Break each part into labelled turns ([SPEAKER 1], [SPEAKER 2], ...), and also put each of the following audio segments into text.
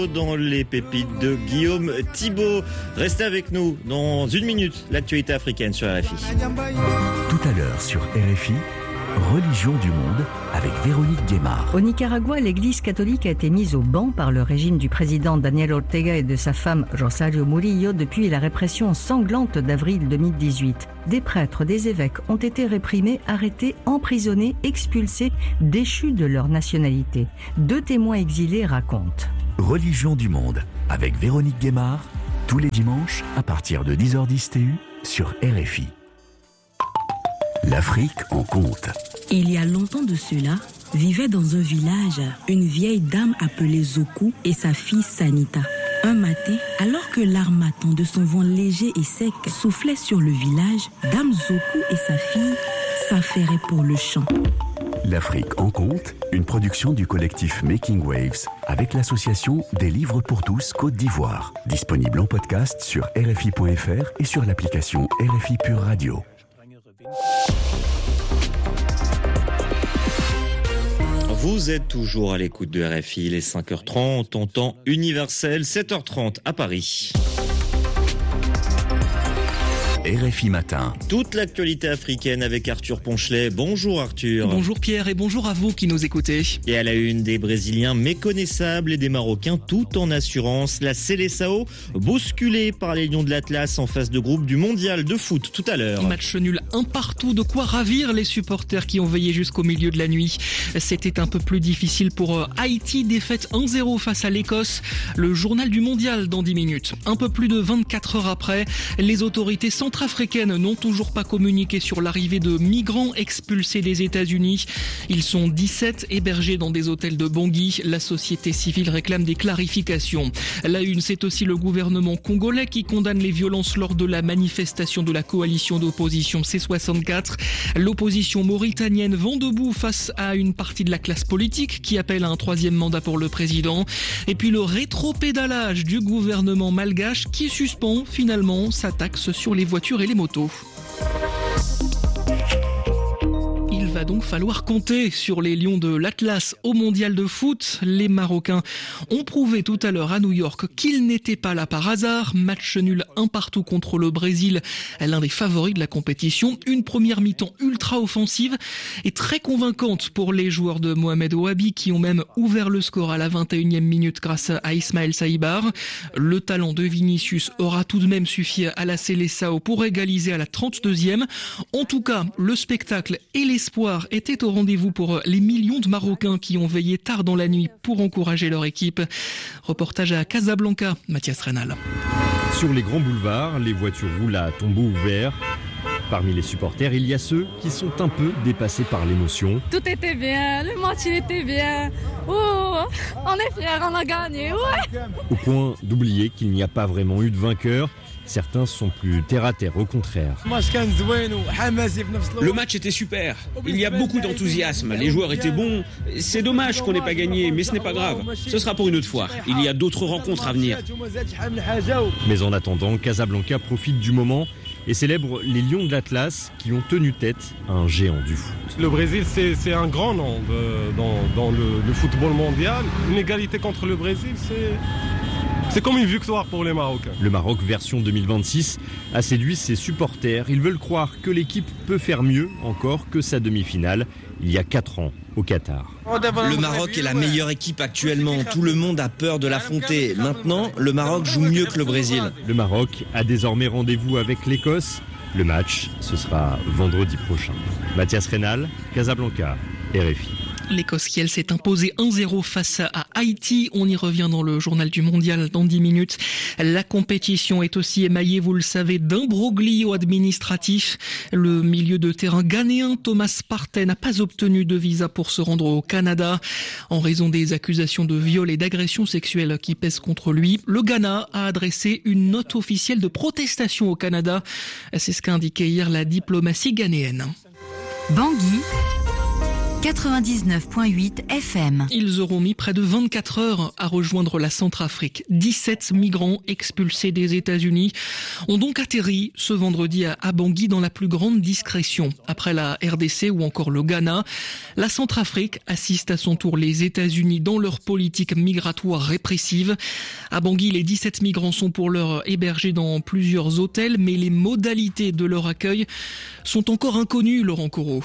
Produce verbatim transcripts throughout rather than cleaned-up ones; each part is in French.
[SPEAKER 1] Dans les pépites de Guillaume Thibault. Restez avec nous dans une minute, l'actualité africaine sur R F I.
[SPEAKER 2] Tout à l'heure sur R F I, Religion du monde avec Véronique Guémard.
[SPEAKER 3] Au Nicaragua, l'église catholique a été mise au ban par le régime du président Daniel Ortega et de sa femme Rosario Murillo depuis la répression sanglante d'avril deux mille dix-huit. Des prêtres, des évêques ont été réprimés, arrêtés, emprisonnés, expulsés, déchus de leur nationalité. Deux témoins exilés racontent.
[SPEAKER 2] Religion du monde avec Véronique Guémard, tous les dimanches à partir de dix heures dix T U sur R F I. L'Afrique en compte.
[SPEAKER 4] Il y a longtemps de cela, vivait dans un village une vieille dame appelée Zoku et sa fille Sanita. Un matin, alors que l'armatan de son vent léger et sec soufflait sur le village, Dame Zoku et sa fille s'affairaient pour le chant.
[SPEAKER 2] L'Afrique en compte, une production du collectif Making Waves avec l'association Des Livres pour tous Côte d'Ivoire. Disponible en podcast sur R F I point F R et sur l'application R F I Pure Radio.
[SPEAKER 1] Vous êtes toujours à l'écoute de R F I, les cinq heures trente en temps universel, sept heures trente à Paris.
[SPEAKER 2] R F I Matin.
[SPEAKER 1] Toute l'actualité africaine avec Arthur Ponchelet. Bonjour Arthur.
[SPEAKER 5] Bonjour Pierre et bonjour à vous qui nous écoutez.
[SPEAKER 1] Et à la une, des Brésiliens méconnaissables et des Marocains tout en assurance. La Seleção bousculée par les Lions de l'Atlas en phase de groupe du mondial de foot tout à l'heure.
[SPEAKER 5] Match nul un partout, de quoi ravir les supporters qui ont veillé jusqu'au milieu de la nuit. C'était un peu plus difficile pour Haïti, défaite un zéro face à l'Écosse. Le journal du mondial dans dix minutes. Un peu plus de vingt-quatre heures après, les autorités centrales africaines n'ont toujours pas communiqué sur l'arrivée de migrants expulsés des États-Unis. Ils sont dix-sept hébergés dans des hôtels de Bangui. La société civile réclame des clarifications. La une, c'est aussi le gouvernement congolais qui condamne les violences lors de la manifestation de la coalition d'opposition C soixante-quatre. L'opposition mauritanienne vend debout face à une partie de la classe politique qui appelle à un troisième mandat pour le président. Et puis le rétropédalage du gouvernement malgache qui suspend finalement sa taxe sur les voitures et les motos. Il va donc falloir compter sur les Lions de l'Atlas au mondial de foot. Les Marocains ont prouvé tout à l'heure à New York qu'ils n'étaient pas là par hasard. Match nul un partout contre le Brésil, l'un des favoris de la compétition. Une première mi-temps ultra offensive et très convaincante pour les joueurs de Mohamed Ouabi qui ont même ouvert le score à la vingt et unième minute grâce à Ismaël Saïbar. Le talent de Vinicius aura tout de même suffi à la Seleção pour égaliser à la trente-deuxième. En tout cas, le spectacle et l'espoir était au rendez-vous pour les millions de Marocains qui ont veillé tard dans la nuit pour encourager leur équipe. Reportage à Casablanca, Mathias Reynal.
[SPEAKER 6] Sur les grands boulevards, les voitures roulent à tombeau ouvert. Parmi les supporters, il y a ceux qui sont un peu dépassés par l'émotion.
[SPEAKER 7] Tout était bien, le match il était bien. Oh, on est fiers, on a gagné. Ouais.
[SPEAKER 6] Au point d'oublier qu'il n'y a pas vraiment eu de vainqueur. Certains sont plus terre à terre, au contraire.
[SPEAKER 8] Le match était super. Il y a beaucoup d'enthousiasme. Les joueurs étaient bons. C'est dommage qu'on n'ait pas gagné, mais ce n'est pas grave. Ce sera pour une autre fois. Il y a d'autres rencontres à venir.
[SPEAKER 6] Mais en attendant, Casablanca profite du moment et célèbre les Lions de l'Atlas qui ont tenu tête à un géant du foot.
[SPEAKER 9] Le Brésil, c'est, c'est un grand nom de, dans, dans le, le football mondial. Une égalité contre le Brésil, c'est... C'est comme une victoire pour les Marocains.
[SPEAKER 6] Le Maroc version deux mille vingt-six a séduit ses supporters. Ils veulent croire que l'équipe peut faire mieux encore que sa demi-finale il y a quatre ans au Qatar.
[SPEAKER 10] Le Maroc est la meilleure équipe actuellement. Tout le monde a peur de l'affronter. Maintenant, le Maroc joue mieux que le Brésil.
[SPEAKER 6] Le Maroc a désormais rendez-vous avec l'Écosse. Le match, ce sera vendredi prochain. Mathias Reynal, Casablanca, R F I.
[SPEAKER 5] L'Écosse qui, elle, s'est imposée un zéro face à Haïti. On y revient dans le journal du mondial dans dix minutes. La compétition est aussi émaillée, vous le savez, d'imbroglio administratif. Le milieu de terrain ghanéen Thomas Partey n'a pas obtenu de visa pour se rendre au Canada en raison des accusations de viol et d'agression sexuelle qui pèsent contre lui. Le Ghana a adressé une note officielle de protestation au Canada. C'est ce qu'a indiqué hier la diplomatie ghanéenne.
[SPEAKER 3] Bangui.
[SPEAKER 11] quatre-vingt-dix-neuf virgule huit F M.
[SPEAKER 5] Ils auront mis près de vingt-quatre heures à rejoindre la Centrafrique. dix-sept migrants expulsés des États-Unis ont donc atterri ce vendredi à Bangui dans la plus grande discrétion. Après la R D C ou encore le Ghana, la Centrafrique assiste à son tour les États-Unis dans leur politique migratoire répressive. À Bangui, les dix-sept migrants sont pour l'heure hébergés dans plusieurs hôtels, mais les modalités de leur accueil sont encore inconnues, Laurent Corot.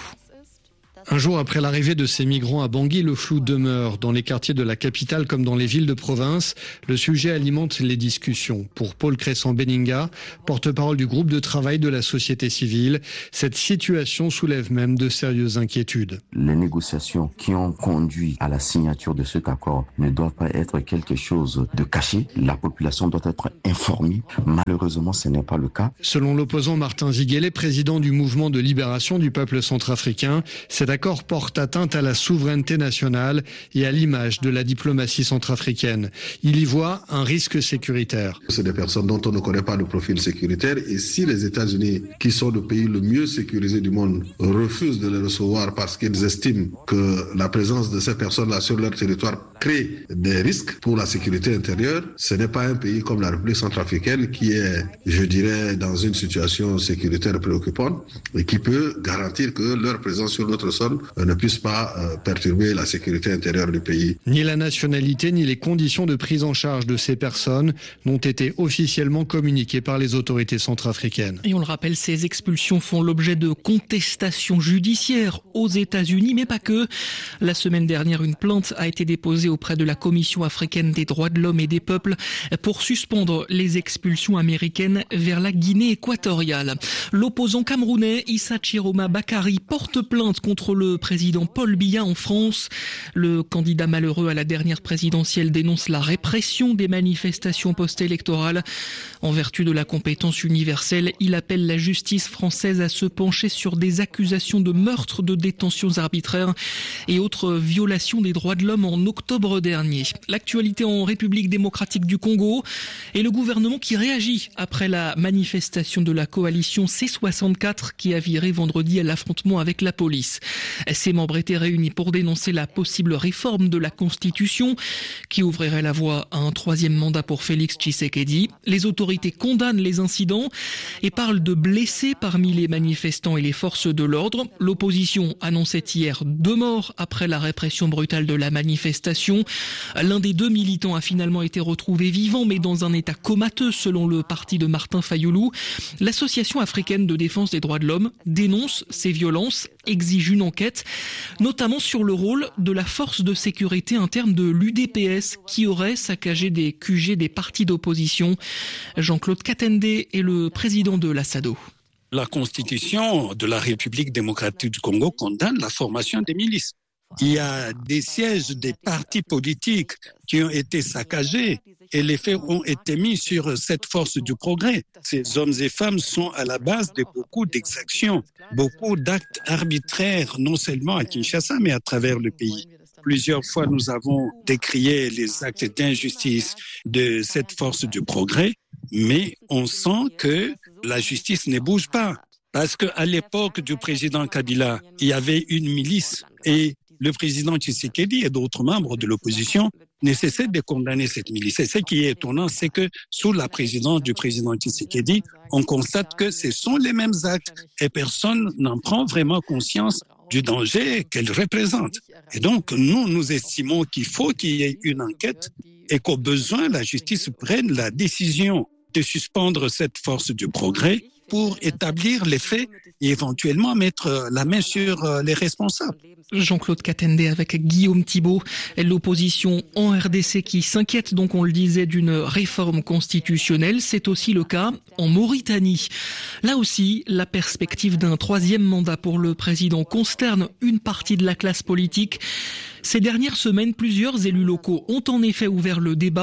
[SPEAKER 12] Un jour après l'arrivée de ces migrants à Bangui, le flou demeure. Dans les quartiers de la capitale comme dans les villes de province, le sujet alimente les discussions. Pour Paul Cresson-Beninga, porte-parole du groupe de travail de la société civile, cette situation soulève même de sérieuses inquiétudes.
[SPEAKER 13] Les négociations qui ont conduit à la signature de cet accord ne doivent pas être quelque chose de caché. La population doit être informée. Malheureusement, ce n'est pas le cas.
[SPEAKER 12] Selon l'opposant Martin Ziguélé, président du mouvement de libération du peuple centrafricain, cet accord porte atteinte à la souveraineté nationale et à l'image de la diplomatie centrafricaine. Il y voit un risque sécuritaire.
[SPEAKER 14] C'est des personnes dont on ne connaît pas le profil sécuritaire et si les États-Unis, qui sont le pays le mieux sécurisé du monde, refusent de les recevoir parce qu'ils estiment que la présence de ces personnes-là sur leur territoire crée des risques pour la sécurité intérieure, ce n'est pas un pays comme la République centrafricaine qui est, je dirais, dans une situation sécuritaire préoccupante et qui peut garantir que leur présence sur notre sol ne puisse pas euh, perturber la sécurité intérieure du pays.
[SPEAKER 12] Ni la nationalité ni les conditions de prise en charge de ces personnes n'ont été officiellement communiquées par les autorités centrafricaines.
[SPEAKER 5] Et on le rappelle, ces expulsions font l'objet de contestations judiciaires aux États-Unis, mais pas que. La semaine dernière, une plainte a été déposée auprès de la Commission africaine des droits de l'homme et des peuples pour suspendre les expulsions américaines vers la Guinée équatoriale. L'opposant camerounais Issa Chiroma Bakary porte plainte contre le président Paul Biya en France. Le candidat malheureux à la dernière présidentielle dénonce la répression des manifestations post-électorales. En vertu de la compétence universelle, il appelle la justice française à se pencher sur des accusations de meurtre, de détentions arbitraires et autres violations des droits de l'homme en octobre dernier. L'actualité en République démocratique du Congo et le gouvernement qui réagit après la manifestation de la coalition C soixante-quatre qui a viré vendredi à l'affrontement avec la police. Ses membres étaient réunis pour dénoncer la possible réforme de la Constitution qui ouvrirait la voie à un troisième mandat pour Félix Tshisekedi. Les autorités condamnent les incidents et parlent de blessés parmi les manifestants et les forces de l'ordre. L'opposition annonçait hier deux morts après la répression brutale de la manifestation. L'un des deux militants a finalement été retrouvé vivant mais dans un état comateux selon le parti de Martin Fayoulou. L'Association africaine de défense des droits de l'homme dénonce ces violences, exige une enquête, notamment sur le rôle de la force de sécurité interne de l'U D P S qui aurait saccagé des Q G des partis d'opposition. Jean-Claude Katende est le président de l'Assado.
[SPEAKER 15] La Constitution de la République démocratique du Congo condamne la formation des milices. Il y a des sièges des partis politiques qui ont été saccagés et les faits ont été mis sur cette force du progrès. Ces hommes et femmes sont à la base de beaucoup d'exactions, beaucoup d'actes arbitraires, non seulement à Kinshasa, mais à travers le pays. Plusieurs fois, nous avons décrié les actes d'injustice de cette force du progrès, mais on sent que la justice ne bouge pas. Parce qu'à l'époque du président Kabila, il y avait une milice et le président Tshisekedi et d'autres membres de l'opposition ne cessaient de condamner cette milice. Et ce qui est étonnant, c'est que sous la présidence du président Tshisekedi, on constate que ce sont les mêmes actes et personne n'en prend vraiment conscience du danger qu'elle représente. Et donc, nous, nous estimons qu'il faut qu'il y ait une enquête et qu'au besoin, la justice prenne la décision de suspendre cette force du progrès pour établir les faits et éventuellement mettre la main sur les responsables.
[SPEAKER 5] Jean-Claude Katende avec Guillaume Thibault, l'opposition en R D C qui s'inquiète donc, on le disait, d'une réforme constitutionnelle. C'est aussi le cas en Mauritanie. Là aussi, la perspective d'un troisième mandat pour le président consterne une partie de la classe politique. Ces dernières semaines, plusieurs élus locaux ont en effet ouvert le débat.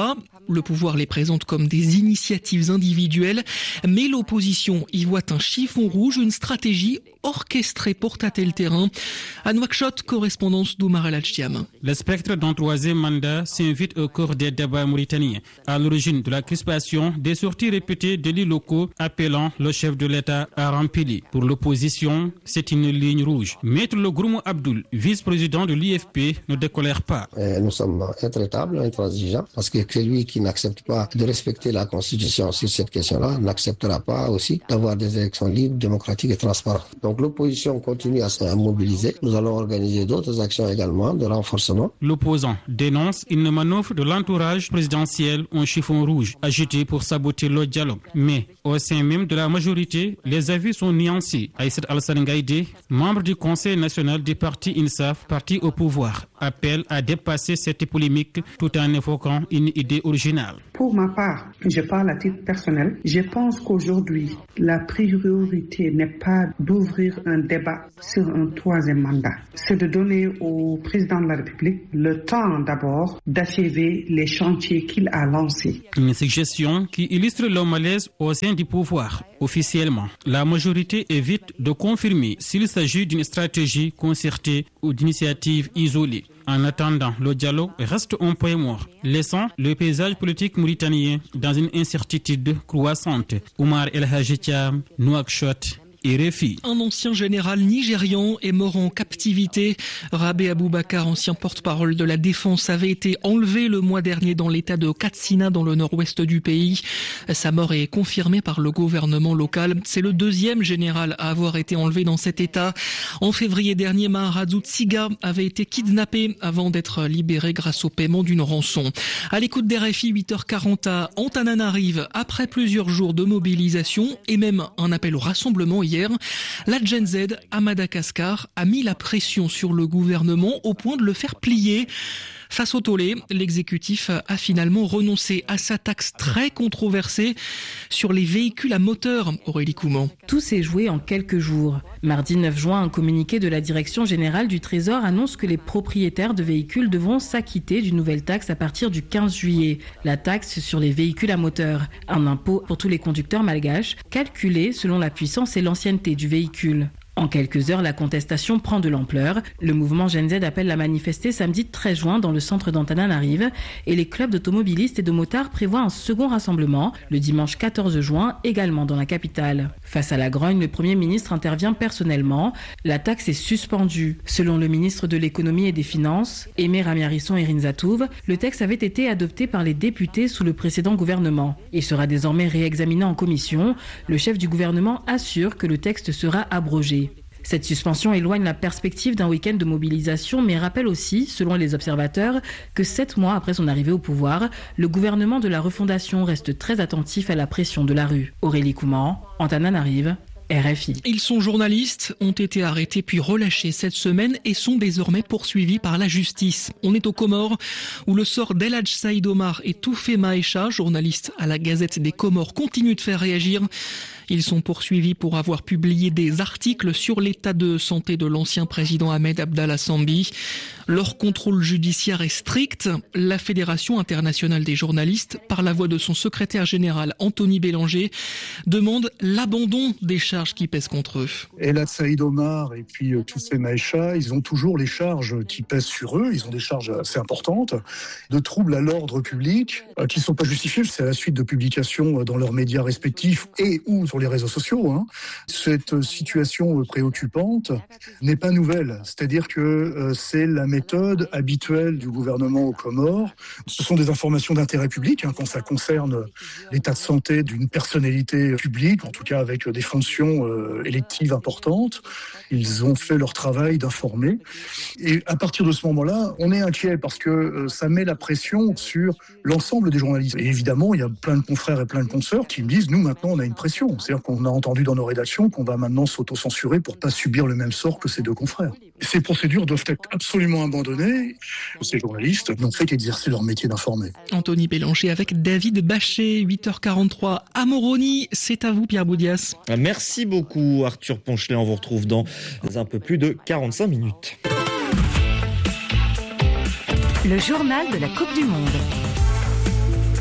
[SPEAKER 5] Le pouvoir les présente comme des initiatives individuelles, mais l'opposition y voit un chiffon rouge, une stratégie orchestrée pour tâter le terrain. À Nouakchott, correspondance d'Oumar El Hadjiam.
[SPEAKER 16] Le spectre d'un troisième mandat s'invite au cours des débats mauritaniens. À l'origine de la crispation, des sorties répétées d'élus locaux appelant le chef de l'État à remplir. Pour l'opposition, c'est une ligne rouge. Maître Logroumou Abdoul, vice-président de l'I F P, ne décolère pas.
[SPEAKER 17] Euh, nous sommes intraitables, intransigeants, parce que celui qui n'accepte pas de respecter la Constitution sur cette question-là n'acceptera pas aussi d'avoir des élections libres, démocratiques et transparentes. Donc l'opposition continue à se mobiliser. Nous allons organiser d'autres actions également de renforcement.
[SPEAKER 16] L'opposant dénonce une manœuvre de l'entourage présidentiel en chiffon rouge, agité pour saboter le dialogue. Mais au sein même de la majorité, les avis sont nuancés. Aïssat Alassane Gaïdé, membre du Conseil national du parti I N S A F, parti au pouvoir, appelle à dépasser cette polémique tout en évoquant une idée originale.
[SPEAKER 18] Pour ma part, je parle à titre personnel, je pense qu'aujourd'hui, la priorité n'est pas d'ouvrir un débat sur un troisième mandat. C'est de donner au président de la République le temps d'abord d'achever les chantiers qu'il a lancés.
[SPEAKER 16] Une suggestion qui illustre le malaise au sein du pouvoir. Officiellement, la majorité évite de confirmer s'il s'agit d'une stratégie concertée ou d'initiative isolée. En attendant, le dialogue reste un point mort, laissant le paysage politique mauritanien dans une incertitude croissante. Oumar El Hadjiam, Nouakchott. R F I.
[SPEAKER 5] Un ancien général nigérian est mort en captivité. Rabé Aboubakar, ancien porte-parole de la défense, avait été enlevé le mois dernier dans l'état de Katsina, dans le nord-ouest du pays. Sa mort est confirmée par le gouvernement local. C'est le deuxième général à avoir été enlevé dans cet état. En février dernier, Maharadou Tsiga avait été kidnappé avant d'être libéré grâce au paiement d'une rançon. À l'écoute d'R F I, huit heures quarante à Antananarive, après plusieurs jours de mobilisation et même un appel au rassemblement hier, la Gen Z à Madagascar a mis la pression sur le gouvernement au point de le faire plier. Face au tollé, l'exécutif a finalement renoncé à sa taxe très controversée sur les véhicules à moteur. Aurélie Couman.
[SPEAKER 19] Tout s'est joué en quelques jours. Mardi neuf juin, un communiqué de la Direction générale du Trésor annonce que les propriétaires de véhicules devront s'acquitter d'une nouvelle taxe à partir du quinze juillet. La taxe sur les véhicules à moteur, un impôt pour tous les conducteurs malgaches, calculé selon la puissance et l'ancienneté du véhicule. En quelques heures, la contestation prend de l'ampleur. Le mouvement Gen Z appelle à manifester samedi treize juin dans le centre d'Antananarive et les clubs d'automobilistes et de motards prévoient un second rassemblement le dimanche quatorze juin, également dans la capitale. Face à la grogne, le Premier ministre intervient personnellement. La taxe est suspendue. Selon le ministre de l'Économie et des Finances, Aimé Ramiarisson Irinzatouv, le texte avait été adopté par les députés sous le précédent gouvernement. Il sera désormais réexaminé en commission. Le chef du gouvernement assure que le texte sera abrogé. Cette suspension éloigne la perspective d'un week-end de mobilisation, mais rappelle aussi, selon les observateurs, que sept mois après son arrivée au pouvoir, le gouvernement de la refondation reste très attentif à la pression de la rue. Aurélie Couman, Antananarive, R F I.
[SPEAKER 5] Ils sont journalistes, ont été arrêtés puis relâchés cette semaine et sont désormais poursuivis par la justice. On est aux Comores où le sort d'El Hadj Saïd Omar et Toufé Maïcha, journaliste à la Gazette des Comores, continue de faire réagir. Ils sont poursuivis pour avoir publié des articles sur l'état de santé de l'ancien président Ahmed Abdallah Sambi. Leur contrôle judiciaire est strict. La Fédération internationale des journalistes, par la voix de son secrétaire général Anthony Bélanger, demande l'abandon des charges qui pèsent contre eux.
[SPEAKER 20] El Hadj Saïd Omar et puis euh, Toufé Maïcha, ils ont toujours les charges qui pèsent sur eux. Ils ont des charges assez importantes de troubles à l'ordre public euh, qui ne sont pas justifiés. C'est à la suite de publications euh, dans leurs médias respectifs et ou sur les réseaux sociaux. Hein. Cette situation euh, préoccupante n'est pas nouvelle. C'est-à-dire que euh, c'est la méthode habituelle du gouvernement aux Comores. Ce sont des informations d'intérêt public hein, quand ça concerne l'état de santé d'une personnalité publique, en tout cas avec des fonctions euh, électives importantes. Ils ont fait leur travail d'informer. Et à partir de ce moment-là, on est inquiet parce que euh, ça met la pression sur l'ensemble des journalistes. Et évidemment, il y a plein de confrères et plein de consoeurs qui me disent, nous maintenant on a une pression. C'est-à-dire qu'on a entendu dans nos rédactions qu'on va maintenant s'auto-censurer pour pas subir le même sort que ces deux confrères. Ces procédures doivent être absolument abandonnées. Ces journalistes n'ont fait qu'exercer leur métier d'informer.
[SPEAKER 5] Anthony Bélanger avec David Bachet, huit heures quarante-trois à Moroni. C'est à vous Pierre Boudias.
[SPEAKER 1] Merci beaucoup Arthur Ponchelet. On vous retrouve dans un peu plus de quarante-cinq minutes.
[SPEAKER 11] Le journal de la Coupe du Monde.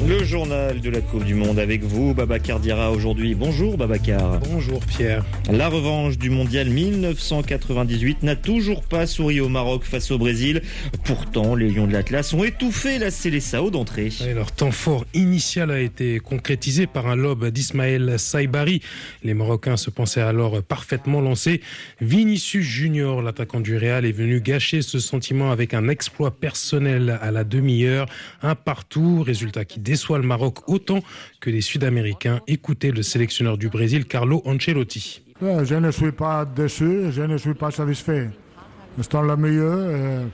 [SPEAKER 1] Le journal de la Coupe du Monde avec vous, Babacar Diarra aujourd'hui. Bonjour Babacar.
[SPEAKER 21] Bonjour Pierre.
[SPEAKER 1] La revanche du mondial mille neuf cent quatre-vingt-dix-huit n'a toujours pas souri au Maroc face au Brésil. Pourtant, les Lions de l'Atlas ont étouffé la Seleção d'entrée.
[SPEAKER 21] Et leur temps fort initial a été concrétisé par un lob d'Ismaël Saibari. Les Marocains se pensaient alors parfaitement lancés. Vinicius Junior, l'attaquant du Real, est venu gâcher ce sentiment avec un exploit personnel à la demi-heure. Un partout, résultat qui déçoit le Maroc autant que les Sud-Américains. Écoutez le sélectionneur du Brésil, Carlo Ancelotti.
[SPEAKER 22] Je ne suis pas déçu, je ne suis pas satisfait. C'est le mieux,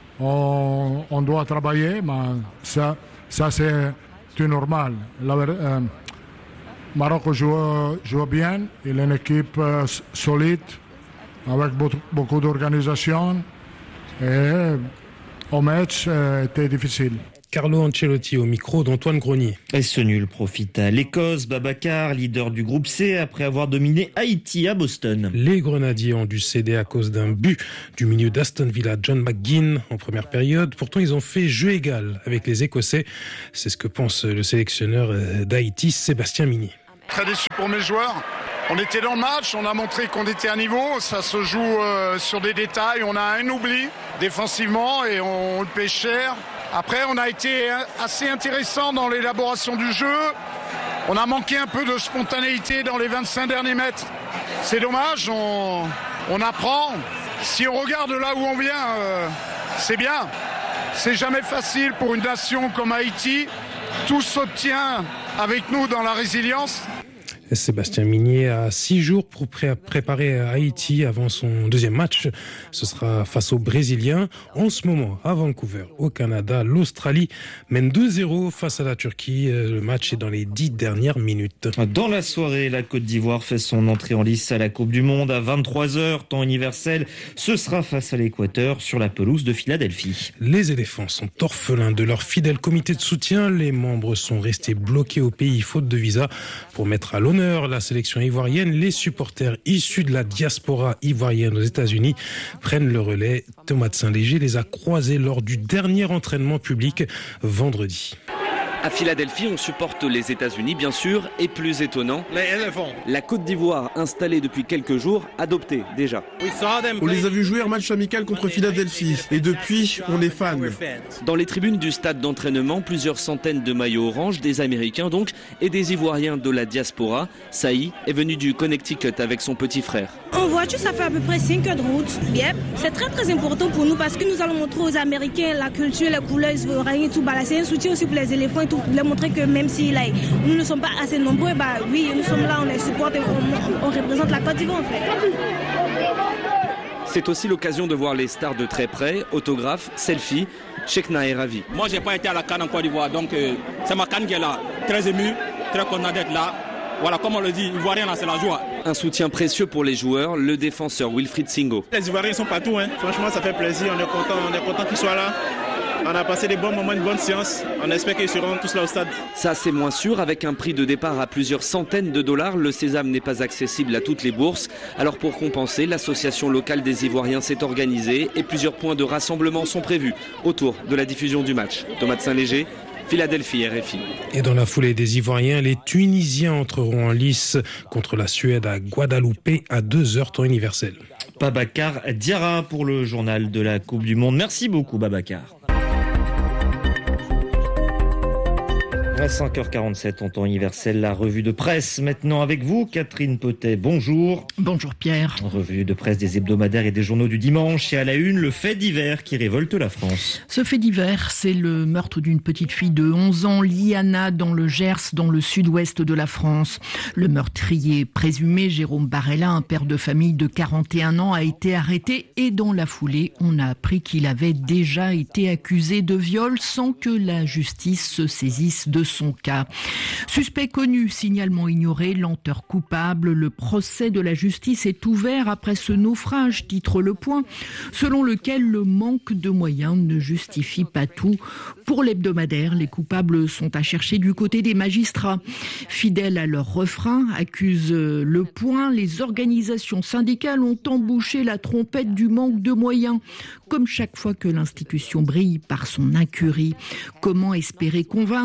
[SPEAKER 22] on, on doit travailler, mais ça, ça c'est tout normal. Le euh, Maroc joue, joue bien, il est une équipe euh, solide, avec beaucoup, beaucoup d'organisation, et au match, euh, était difficile.
[SPEAKER 21] Carlo Ancelotti au micro d'Antoine Grenier.
[SPEAKER 1] Et ce nul profite à l'Écosse. Babacar, leader du groupe C, après avoir dominé Haïti à Boston.
[SPEAKER 21] Les Grenadiers ont dû céder à cause d'un but du milieu d'Aston Villa, John McGinn, en première période. Pourtant, ils ont fait jeu égal avec les Écossais. C'est ce que pense le sélectionneur d'Haïti, Sébastien Migné.
[SPEAKER 23] Très déçu pour mes joueurs. On était dans le match, on a montré qu'on était à niveau. Ça se joue euh, sur des détails. On a un oubli défensivement et on, on le paie cher. Après, on a été assez intéressant dans l'élaboration du jeu. On a manqué un peu de spontanéité dans les vingt-cinq derniers mètres. C'est dommage, on, on apprend. Si on regarde là où on vient, euh, c'est bien. C'est jamais facile pour une nation comme Haïti. Tout s'obtient avec nous dans la résilience.
[SPEAKER 21] Sébastien Migné a six jours pour pré- préparer Haïti avant son deuxième match. Ce sera face aux Brésiliens. En ce moment, à Vancouver, au Canada, l'Australie mène deux zéro face à la Turquie. Le match est dans les dix dernières minutes.
[SPEAKER 1] Dans la soirée, la Côte d'Ivoire fait son entrée en lice à la Coupe du Monde à vingt-trois heures, temps universel. Ce sera face à l'Équateur sur la pelouse de Philadelphie.
[SPEAKER 21] Les éléphants sont orphelins de leur fidèle comité de soutien. Les membres sont restés bloqués au pays faute de visa. Pour mettre à l'honneur la sélection ivoirienne, les supporters issus de la diaspora ivoirienne aux États-Unis prennent le relais. Thomas de Saint-Léger les a croisés lors du dernier entraînement public vendredi.
[SPEAKER 24] À Philadelphie, on supporte les États-Unis, bien sûr, et plus étonnant, la Côte d'Ivoire, installée depuis quelques jours, adoptée déjà.
[SPEAKER 25] On les a vus jouer un match amical contre Philadelphie, et depuis, on est fans.
[SPEAKER 24] Dans les tribunes du stade d'entraînement, plusieurs centaines de maillots orange, des Américains donc, et des Ivoiriens de la diaspora. Saï est venu du Connecticut avec son petit frère.
[SPEAKER 26] En voiture, ça fait à peu près cinq heures de route. Bien, c'est très très important pour nous parce que nous allons montrer aux Américains la culture, les couleurs ivoiriennes et tout. Bah, c'est un soutien aussi pour les éléphants et tout. Pour leur montrer que même si là, nous ne sommes pas assez nombreux, bah oui, nous sommes là, on les supporte et on, on représente la Côte d'Ivoire en fait.
[SPEAKER 24] C'est aussi l'occasion de voir les stars de très près, autographes, selfies. Chekna est ravi.
[SPEAKER 27] Moi, j'ai pas été à la CAN en Côte d'Ivoire, donc euh, c'est ma CAN qui est là. Très ému, très content d'être là. Voilà, comme on le dit, Ivoirien, là, c'est la joie.
[SPEAKER 24] Un soutien précieux pour les joueurs, le défenseur Wilfried Singo.
[SPEAKER 28] Les Ivoiriens sont partout, hein. Franchement, ça fait plaisir. On est content, on est content qu'ils soient là. On a passé des bons moments, une bonne séance. On espère qu'ils seront tous là au stade.
[SPEAKER 24] Ça, c'est moins sûr. Avec un prix de départ à plusieurs centaines de dollars, le sésame n'est pas accessible à toutes les bourses. Alors pour compenser, l'association locale des Ivoiriens s'est organisée et plusieurs points de rassemblement sont prévus autour de la diffusion du match. Thomas de Saint-Léger, Philadelphie, R F I.
[SPEAKER 21] Et dans la foulée des Ivoiriens, les Tunisiens entreront en lice contre la Suède à Guadeloupe à deux heures temps universel.
[SPEAKER 1] Babacar Diarra pour le journal de la Coupe du Monde. Merci beaucoup Babacar. À cinq heures quarante-sept en temps universel, la revue de presse. Maintenant avec vous, Catherine Potet, bonjour.
[SPEAKER 29] Bonjour Pierre.
[SPEAKER 1] Revue de presse des hebdomadaires et des journaux du dimanche. Et à la une, le fait divers qui révolte la France.
[SPEAKER 29] Ce fait divers, c'est le meurtre d'une petite fille de onze ans, Liana, dans le Gers, dans le sud-ouest de la France. Le meurtrier présumé, Jérôme Barella, un père de famille de quarante et un ans, a été arrêté et dans la foulée, on a appris qu'il avait déjà été accusé de viol sans que la justice se saisisse de son cas. Suspect connu, signalement ignoré, lenteur coupable, le procès de la justice est ouvert après ce naufrage, titre Le Point, selon lequel le manque de moyens ne justifie pas tout. Pour l'hebdomadaire, les coupables sont à chercher du côté des magistrats. Fidèles à leur refrain, accuse Le Point, les organisations syndicales ont embouché la trompette du manque de moyens, comme chaque fois que l'institution brille par son incurie. Comment espérer convaincre avec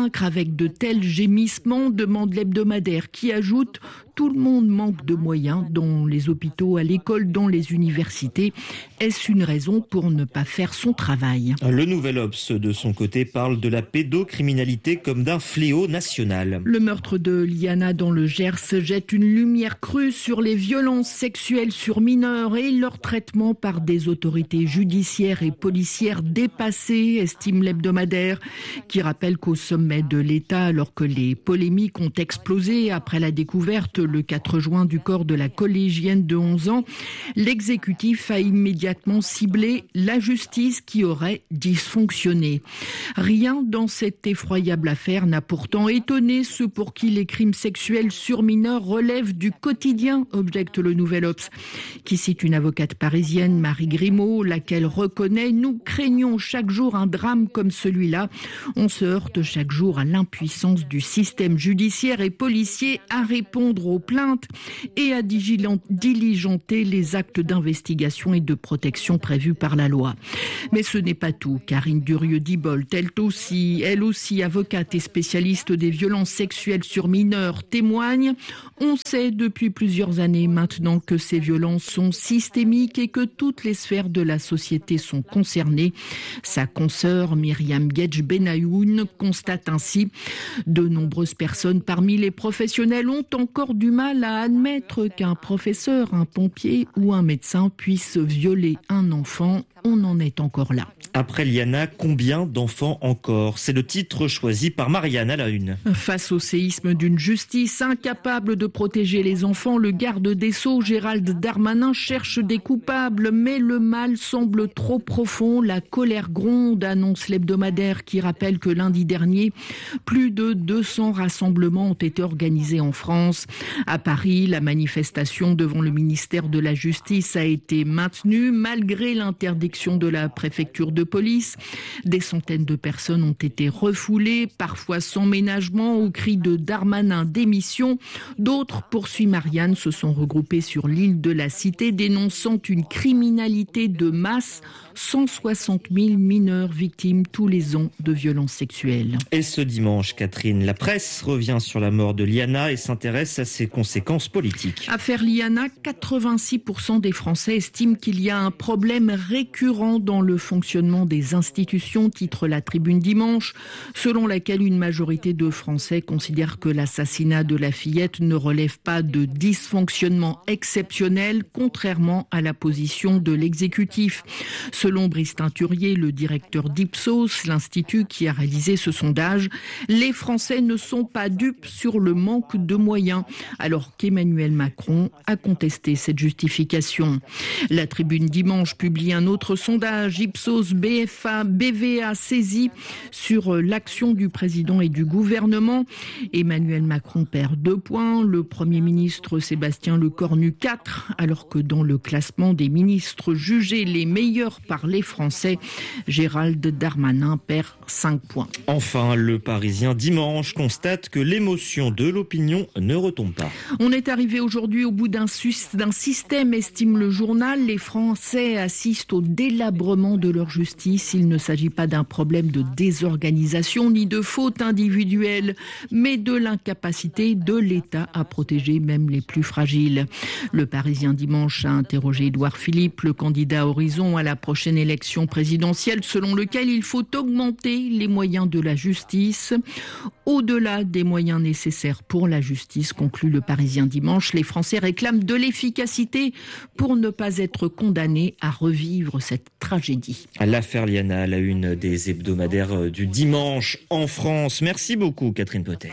[SPEAKER 29] avec de tels gémissements, demande l'hebdomadaire qui ajoute « Tout le monde manque de moyens dans les hôpitaux, à l'école, dans les universités. Est-ce une raison pour ne pas faire son travail ?»
[SPEAKER 1] Le Nouvel Obs, de son côté, parle de la pédocriminalité comme d'un fléau national.
[SPEAKER 29] Le meurtre de Liana dans le Gers jette une lumière crue sur les violences sexuelles sur mineurs et leur traitement par des autorités judiciaires et policières dépassées, estime l'hebdomadaire, qui rappelle qu'au sommet de l'État, alors que les polémiques ont explosé après la découverte le quatre juin du corps de la collégienne de onze ans, l'exécutif a immédiatement ciblé la justice qui aurait dysfonctionné. Rien dans cette effroyable affaire n'a pourtant étonné ceux pour qui les crimes sexuels sur mineurs relèvent du quotidien, objecte le Nouvel Obs, qui cite une avocate parisienne, Marie Grimaud, laquelle reconnaît « Nous craignons chaque jour un drame comme celui-là. On se heurte chaque jour à l'impuissance du système judiciaire et policier à répondre aux plaintes et à diligenter les actes d'investigation et de protection prévus par la loi. » Mais ce n'est pas tout. Karine Durieux-Dibold, elle aussi, elle aussi avocate et spécialiste des violences sexuelles sur mineurs, témoigne. On sait depuis plusieurs années maintenant que ces violences sont systémiques et que toutes les sphères de la société sont concernées. Sa consoeur Myriam Gedj Benayoun constate ainsi. De nombreuses personnes parmi les professionnels ont encore du mal à admettre qu'un professeur, un pompier ou un médecin puisse violer un enfant. On en est encore là.
[SPEAKER 1] Après Liana, combien d'enfants encore ? C'est le titre choisi par Marianne à la une.
[SPEAKER 29] Face au séisme d'une justice incapable de protéger les enfants, le garde des Sceaux, Gérald Darmanin, cherche des coupables. Mais le mal semble trop profond. La colère gronde, annonce l'hebdomadaire qui rappelle que lundi dernier, plus de deux cents rassemblements ont été organisés en France. À Paris, la manifestation devant le ministère de la Justice a été maintenue malgré l'interdiction de la préfecture de police. Des centaines de personnes ont été refoulées, parfois sans ménagement, au cri de Darmanin démission. D'autres, poursuit Marianne, se sont regroupés sur l'île de la Cité, dénonçant une criminalité de masse. cent soixante mille mineurs victimes tous les ans de violences sexuelles.
[SPEAKER 1] Et ce dimanche, Catherine, la presse revient sur la mort de Liana et s'intéresse à ses conséquences politiques.
[SPEAKER 29] Affaire Liana, quatre-vingt-six pour cent des Français estiment qu'il y a un problème récurrent dans le fonctionnement des institutions, titre la Tribune dimanche, selon laquelle une majorité de Français considèrent que l'assassinat de la fillette ne relève pas de dysfonctionnement exceptionnel, contrairement à la position de l'exécutif. Selon Brice Teinturier, le directeur d'Ipsos, l'institut qui a réalisé ce sondage, les Français ne sont pas dupes sur le manque de moyens, alors qu'Emmanuel Macron a contesté cette justification. La Tribune dimanche publie un autre sondage, Ipsos B F A, B V A saisi sur l'action du président et du gouvernement. Emmanuel Macron perd deux points, le Premier ministre Sébastien Lecornu quatre, alors que dans le classement des ministres jugés les meilleurs par les Français, Gérald Darmanin perd cinq points.
[SPEAKER 1] Enfin, le Parisien dimanche constate que l'émotion de l'opinion ne retombe pas.
[SPEAKER 29] On est arrivé aujourd'hui au bout d'un, d'un système, estime le journal. Les Français assistent au délabrement de leur justice. Il ne s'agit pas d'un problème de désorganisation ni de faute individuelle, mais de l'incapacité de l'État à protéger même les plus fragiles. Le Parisien dimanche a interrogé Édouard Philippe, le candidat Horizon à la prochaine élection présidentielle, selon lequel il faut augmenter les moyens de la justice. Au-delà des moyens nécessaires pour la justice, conclut le Parisien dimanche, les Français réclament de l'efficacité pour ne pas être condamnés à revivre cette tragédie.
[SPEAKER 1] L'affaire Liana, la une des hebdomadaires du dimanche en France. Merci beaucoup, Catherine Potet.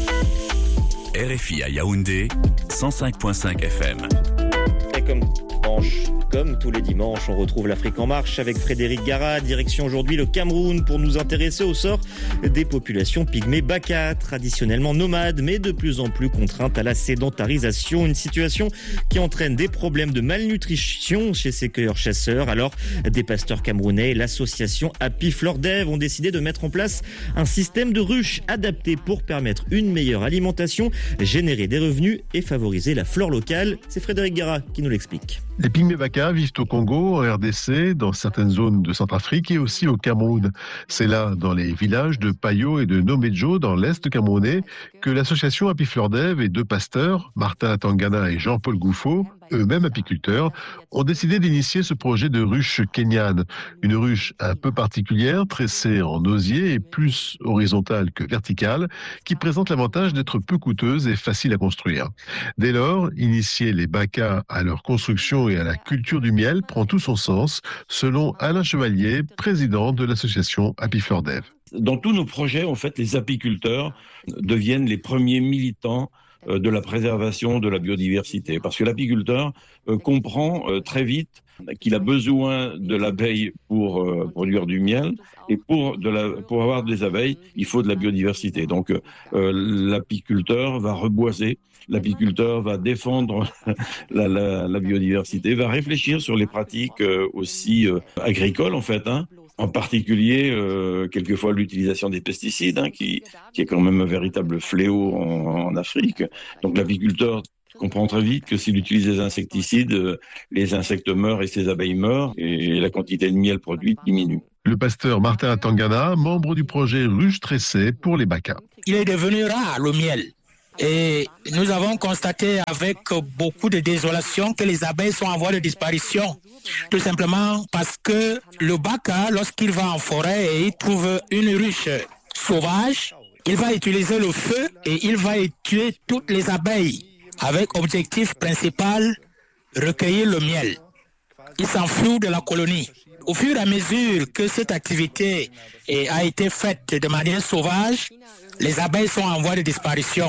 [SPEAKER 2] R F I à Yaoundé, cent cinq virgule cinq F M.
[SPEAKER 1] Et comme dimanche, comme tous les dimanches, on retrouve l'Afrique en marche avec Frédéric Gara. Direction aujourd'hui le Cameroun pour nous intéresser au sort des populations pygmées Baka, traditionnellement nomades, mais de plus en plus contraintes à la sédentarisation. Une situation qui entraîne des problèmes de malnutrition chez ces cueilleurs-chasseurs. Alors, des pasteurs camerounais et l'association Happy Fleur d'Ève ont décidé de mettre en place un système de ruches adapté pour permettre une meilleure alimentation, générer des revenus et favoriser la flore locale. C'est Frédéric Gara qui nous l'explique.
[SPEAKER 3] Les pygmées Baka vivent au Congo, en R D C, dans certaines zones de Centrafrique et aussi au Cameroun. C'est là, dans les villages de de Payo et de Nomédjo dans l'Est camerounais que l'association Happy Fleur d'Ève et deux pasteurs, Martin Tangana et Jean-Paul Gouffaut, eux-mêmes apiculteurs, ont décidé d'initier ce projet de ruche kenyane. Une ruche un peu particulière, tressée en osier et plus horizontale que verticale, qui présente l'avantage d'être peu coûteuse et facile à construire. Dès lors, initier les Baka à leur construction et à la culture du miel prend tout son sens, selon Alain Chevalier, président de l'association Happy Fleur d'Ève.
[SPEAKER 4] Dans tous nos projets, en fait, les apiculteurs deviennent les premiers militants de la préservation de la biodiversité. Parce que l'apiculteur euh, comprend euh, très vite qu'il a besoin de l'abeille pour euh, produire du miel, et pour, de la, pour avoir des abeilles, il faut de la biodiversité. Donc euh, l'apiculteur va reboiser, l'apiculteur va défendre la, la, la biodiversité, va réfléchir sur les pratiques euh, aussi euh, agricoles en fait, hein. En particulier, euh, quelquefois, l'utilisation des pesticides, hein, qui, qui est quand même un véritable fléau en, en Afrique. Donc l'apiculteur comprend très vite que s'il utilise des insecticides, euh, les insectes meurent et ses abeilles meurent, et la quantité de miel produite diminue.
[SPEAKER 3] Le pasteur Martin Tangana, membre du projet Ruche Tressée pour les Baka.
[SPEAKER 6] Il est devenu rare, le miel. Et nous avons constaté avec beaucoup de désolation que les abeilles sont en voie de disparition. Tout simplement parce que le Baka, lorsqu'il va en forêt et il trouve une ruche sauvage, il va utiliser le feu et il va tuer toutes les abeilles avec objectif principal, recueillir le miel. Il s'enfuit de la colonie. Au fur et à mesure que cette activité a été faite de manière sauvage, les abeilles sont en voie de disparition.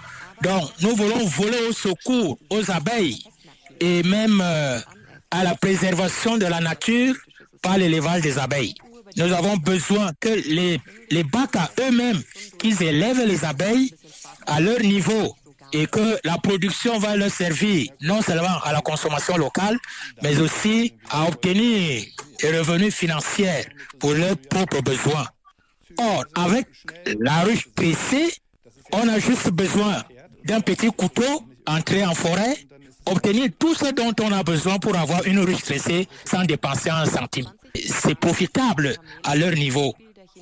[SPEAKER 6] Donc, nous voulons voler au secours aux abeilles et même euh, à la préservation de la nature par l'élevage des abeilles. Nous avons besoin que les, les Baka eux-mêmes, qu'ils élèvent les abeilles à leur niveau et que la production va leur servir non seulement à la consommation locale, mais aussi à obtenir des revenus financiers pour leurs propres besoins. Or, avec la ruche tressée, on a juste besoin d'un petit couteau, entrer en forêt, obtenir tout ce dont on a besoin pour avoir une ruche tressée sans dépenser un centime. C'est profitable à leur niveau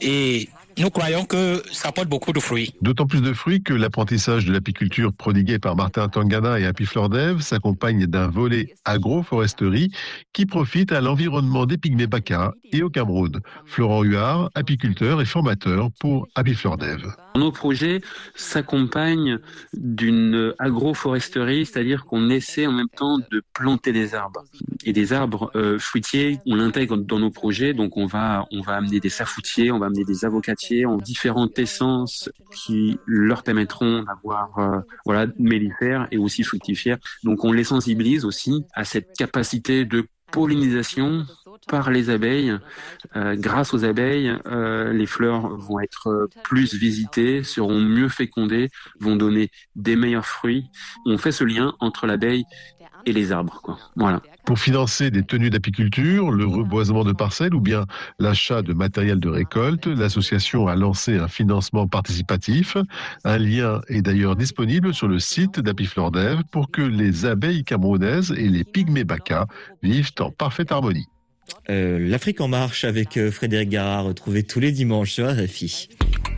[SPEAKER 6] et nous croyons que ça porte beaucoup de fruits.
[SPEAKER 3] D'autant plus de fruits que l'apprentissage de l'apiculture prodigué par Martin Tangana et Happy Fleur d'Ève s'accompagne d'un volet agroforesterie qui profite à l'environnement des pygmées Baka et au Cameroun. Florent Huard, apiculteur et formateur pour Happy Fleur d'Ève.
[SPEAKER 7] Nos projets s'accompagnent d'une agroforesterie, c'est-à-dire qu'on essaie en même temps de planter des arbres. Et des arbres euh, fruitiers, on l'intègre dans nos projets, donc on va, on va amener des safoutiers, on va amener des avocatiers en différentes essences qui leur permettront d'avoir euh, voilà, mellifères et aussi fructifères. Donc on les sensibilise aussi à cette capacité de pollinisation par les abeilles. Euh, grâce aux abeilles, euh, les fleurs vont être plus visitées, seront mieux fécondées, vont donner des meilleurs fruits. On fait ce lien entre l'abeille et les arbres, quoi. Voilà.
[SPEAKER 3] Pour financer des tenues d'apiculture, le reboisement de parcelles ou bien l'achat de matériel de récolte, l'association a lancé un financement participatif. Un lien est d'ailleurs disponible sur le site d'Happy Fleur d'Ève pour que les abeilles camerounaises et les pygmées Baka vivent en parfaite harmonie.
[SPEAKER 1] Euh, L'Afrique en marche avec euh, Frédéric Garard, retrouvé tous les dimanches sur R F I.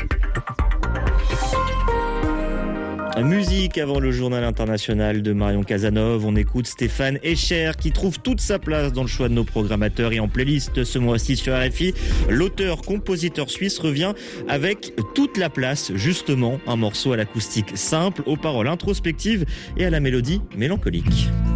[SPEAKER 1] Musique avant le journal international de Marion Casanov. On écoute Stéphane Escher qui trouve toute sa place dans le choix de nos programmateurs et en playlist ce mois-ci sur R F I. L'auteur-compositeur suisse revient avec toute la place, justement, un morceau à l'acoustique simple, aux paroles introspectives et à la mélodie mélancolique.